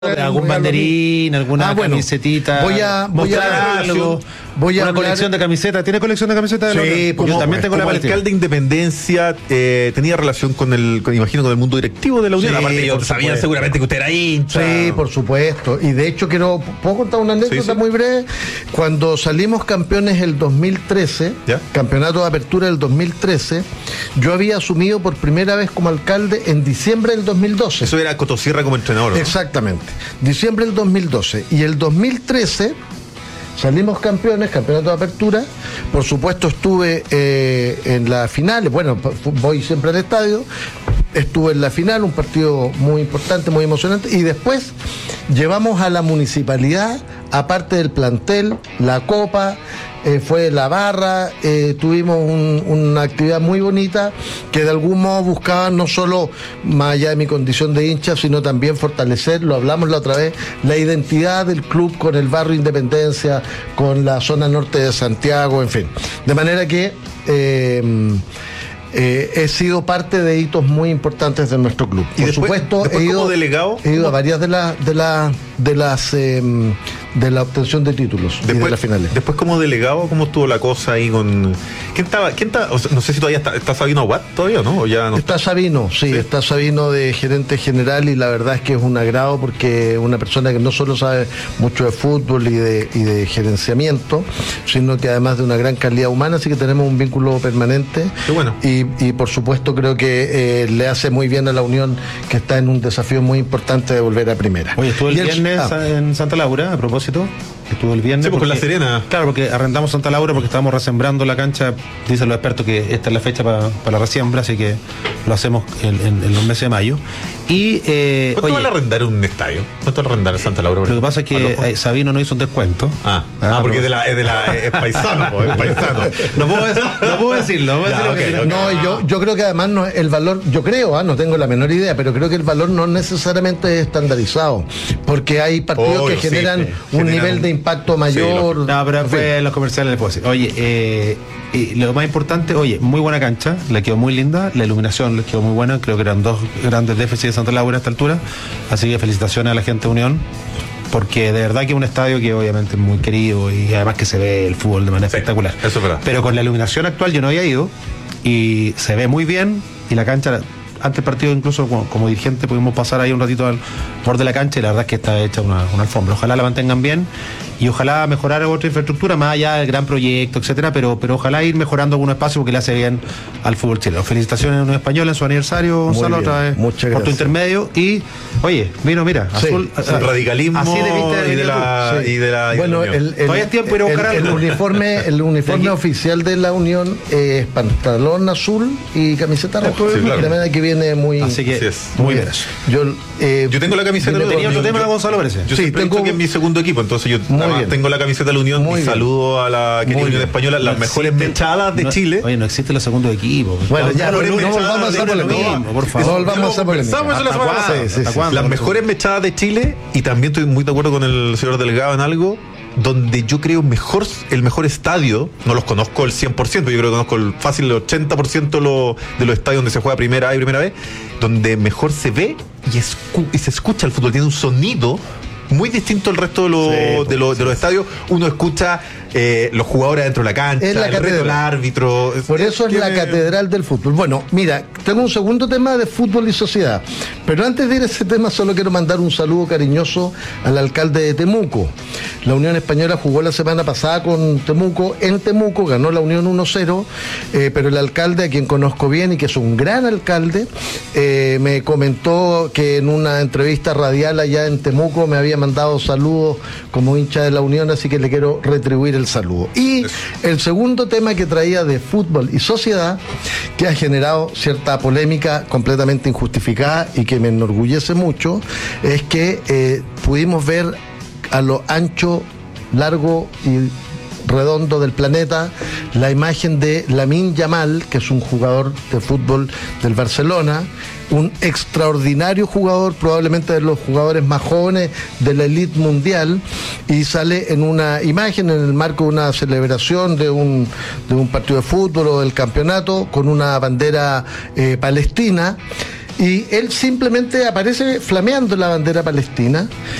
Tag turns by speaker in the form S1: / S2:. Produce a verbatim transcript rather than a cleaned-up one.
S1: algún banderín, alguna
S2: ah, bueno,
S1: camisetita,
S2: voy a, voy a
S1: algo,
S2: voy a
S1: una
S2: hablar...
S1: colección de camisetas. ¿Tiene colección de camisetas?
S2: Sí,
S1: yo también tengo
S3: como
S1: la Palestina.
S3: alcalde de Independencia eh, tenía relación con el, con, imagino, con el mundo directivo de la Unión.
S2: Sí,
S3: aparte yo sabía
S2: supuesto.
S3: seguramente que usted era hincha.
S2: Sí, por supuesto. Y de hecho quiero, ¿puedo contar una anécdota
S3: sí, sí.
S2: muy breve? Cuando salimos campeones el dos mil trece,
S3: ¿Ya?
S2: campeonato de apertura del dos mil trece, yo había asumido por primera vez como alcalde en diciembre del dos mil doce.
S3: Eso era Cotosierra como entrenador, ¿no?
S2: Exactamente. Diciembre del dos mil doce. Y el dos mil trece salimos campeones, campeonato de apertura. Por supuesto estuve eh, en la final, bueno, voy siempre al estadio. Estuve en la final, un partido muy importante, muy emocionante. Y después llevamos a la municipalidad, aparte del plantel, la copa. Eh, fue la barra, eh, tuvimos un, una actividad muy bonita que de algún modo buscaba no solo, más allá de mi condición de hincha, sino también fortalecer, lo hablamos la otra vez, la identidad del club con el barrio Independencia, con la zona norte de Santiago, en fin. De manera que eh, eh, he sido parte de hitos muy importantes de nuestro club.
S3: Y
S2: Por
S3: después,
S2: supuesto,
S3: después
S2: he ido,
S3: como delegado,
S2: he ido
S3: ¿cómo?
S2: a varias de las de las de las eh, de la obtención de títulos
S3: Después,
S2: y de las finales.
S3: después como delegado, ¿cómo estuvo la cosa ahí con... ¿Quién estaba? ¿Quién está? O sea, no sé si todavía está, está Sabino Aguat todavía, ¿no? ¿O ya no
S2: Está Sabino, sí,
S3: Sí.
S2: está Sabino de gerente general y la verdad es que es un agrado porque una persona que no solo sabe mucho de fútbol y de, y de gerenciamiento, sino que además de una gran calidad humana, así que tenemos un vínculo permanente.
S3: Qué bueno.
S2: Y, y por supuesto creo que eh, le hace muy bien a la Unión, que está en un desafío muy importante de volver a primera.
S1: Oye, estuvo el
S2: Y el-
S1: viernes
S2: ah.
S1: en Santa Laura, a propósito. Estuvo el viernes.
S3: Sí, pues, con La Serena.
S1: Claro, porque arrendamos Santa Laura porque estábamos resembrando la cancha. Dicen los expertos que esta es la fecha para la resiembra, así que lo hacemos en, en- en los meses de mayo. Y, eh,
S3: ¿Cuánto
S1: oye,
S3: vale arrendar un estadio? ¿Cuánto vale arrendar Santa Laura?
S1: lo que pasa es que eh, Sabino no hizo un descuento.
S3: Ah,
S1: Ah,
S3: ah, porque
S1: pero-
S3: es de la, es de la, es paisano, po, es paisano.
S1: No puedo, decir- no puedo decirlo. No puedo
S3: Ya,
S1: decirlo que-
S3: ok, ok.
S2: No, y yo, yo creo que además no, el valor, yo creo, ah, no tengo la menor idea, pero creo que el valor no necesariamente es estandarizado, porque hay partidos
S3: Obvio,
S2: que
S3: sí,
S2: generan
S3: sí,
S2: un
S3: generan
S2: nivel
S3: un-
S2: de impacto
S3: Sí,
S2: mayor.
S1: No, pero
S2: en
S1: fue
S2: fin.
S1: en los comerciales, les puedo decir. Oye, eh, y lo más importante, oye, muy buena cancha, le quedó muy linda, la iluminación le quedó muy buena, creo que eran dos grandes déficits de Santa Laura a esta altura, así que felicitaciones a la gente de Unión, porque de verdad que es un estadio que obviamente es muy querido y además que se ve el fútbol de manera
S3: Sí,
S1: espectacular.
S3: eso es verdad.
S1: Pero con la iluminación actual yo no había ido y se ve muy bien y la cancha... Antes del partido, incluso como, como dirigente, pudimos pasar ahí un ratito al borde de la cancha y la verdad es que está hecha una, una alfombra. Ojalá la mantengan bien y ojalá mejorar otra infraestructura, más allá del gran proyecto, etcétera, pero, pero ojalá ir mejorando algún espacio porque le hace bien al fútbol chileno. Felicitaciones a Unión Española en su aniversario,
S2: Muy
S1: Gonzalo,
S2: bien,
S1: otra vez
S2: muchas
S1: por tu
S2: gracias.
S1: intermedio. Y, oye, vino, mira,
S2: Sí,
S1: azul.
S2: sí.
S1: ah,
S3: El radicalismo
S1: así debiste haber
S3: y de
S1: venido
S3: la,
S2: Sí.
S3: y de la, y de
S2: Bueno,
S3: la Unión.
S2: el, el-
S1: Todavía es tiempo de ir a buscar
S2: el- el
S1: algo.
S2: uniforme, el uniforme
S1: De aquí.
S2: oficial de la Unión es pantalón azul y camiseta roja.
S3: Sí, claro.
S2: De manera que viene muy,
S1: tú. Así que,
S3: Así es.
S1: muy bien eso.
S2: Yo, eh,
S3: Yo tengo la camiseta de la
S1: Tenía
S3: Unión.
S1: otro tema,
S3: Yo-
S1: Gonzalo, parece.
S3: Yo
S2: Sí,
S3: siempre he
S2: tengo-
S3: dicho que es mi segundo equipo, entonces yo
S2: Muy
S3: además
S2: bien.
S3: tengo la camiseta de la Unión
S2: Muy
S3: y
S2: bien.
S3: saludo a la querida
S2: Muy
S3: Unión
S2: bien.
S3: Española, las
S1: No
S3: mejores
S1: existe-
S3: mechadas de
S1: no-
S3: Chile.
S1: Oye, no existe los segundos equipos.
S2: bueno, ya, no,
S3: mejores
S2: no, no
S3: mechadas
S2: volvamos a hacer
S3: de la
S2: polémica.
S3: Unión,
S1: por favor.
S2: No volvamos a hacer polémica.
S3: Conversamos eso la
S1: ¿Hasta
S3: semana
S1: cuándo?
S3: pasada.
S2: Sí, sí,
S1: ¿Hasta
S2: sí.
S1: cuándo?
S3: Las mejores mechadas de Chile, y también estoy muy de acuerdo con el señor delegado en algo, donde yo creo mejor el mejor estadio, no los conozco el cien por ciento, yo creo que conozco el fácil el ochenta por ciento de, lo- de los estadios donde se juega primera A y primera B, donde mejor se ve y, escu- y se escucha el fútbol, tiene un sonido muy distinto al resto de, los
S2: Sí,
S3: de, los de los estadios. Uno escucha eh, los jugadores dentro de la cancha,
S2: Es la
S3: el reto
S2: catedral.
S3: del árbitro.
S2: Por eso es la
S3: Tiene-
S2: catedral del fútbol. Bueno, mira, tengo un segundo tema de fútbol y sociedad. Pero antes de ir a ese tema, solo quiero mandar un saludo cariñoso al alcalde de Temuco. La Unión Española jugó la semana pasada con Temuco. En Temuco ganó la Unión uno cero, eh, pero el alcalde, a quien conozco bien y que es un gran alcalde, eh, me comentó que en una entrevista radial allá en Temuco me había mandado saludos como hincha de la Unión, así que le quiero retribuir el saludo. Y el segundo tema que traía de fútbol y sociedad, que ha generado cierta polémica completamente injustificada y que me enorgullece mucho, es que eh, pudimos ver a lo ancho, largo y redondo del planeta la imagen de Lamine Yamal, que es un jugador de fútbol del Barcelona, un extraordinario jugador, probablemente de los jugadores más jóvenes de la elite mundial, y sale en una imagen en el marco de una celebración de un, de un partido de fútbol o del campeonato con una bandera eh, palestina. Y él simplemente aparece flameando la bandera palestina